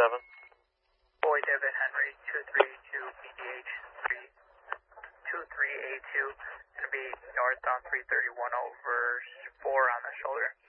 Boy David Henry 232 BDH 323A2. Going to be north on 331 over 4 on the shoulder.